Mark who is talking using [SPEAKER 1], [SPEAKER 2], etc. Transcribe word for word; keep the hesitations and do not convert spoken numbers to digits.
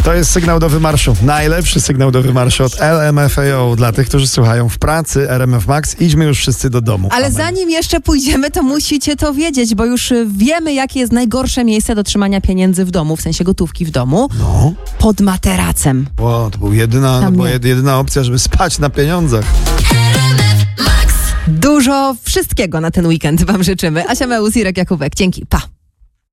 [SPEAKER 1] To jest sygnał do wymarszu. Najlepszy sygnał do wymarszu od L M F A O dla tych, którzy słuchają w pracy R M F Max. Idźmy już wszyscy do domu.
[SPEAKER 2] Ale
[SPEAKER 1] Amen.
[SPEAKER 2] zanim jeszcze pójdziemy, to musicie to wiedzieć, bo już wiemy, jakie jest najgorsze miejsce do trzymania pieniędzy w domu, w sensie gotówki w domu.
[SPEAKER 1] No.
[SPEAKER 2] Pod materacem.
[SPEAKER 1] O, to była jedyna,
[SPEAKER 2] Tam
[SPEAKER 1] była
[SPEAKER 2] nie.
[SPEAKER 1] jedyna opcja, żeby spać na pieniądzach.
[SPEAKER 2] Dużo wszystkiego na ten weekend wam życzymy. Asia Meus, Irek Jakubek. Dzięki. Pa.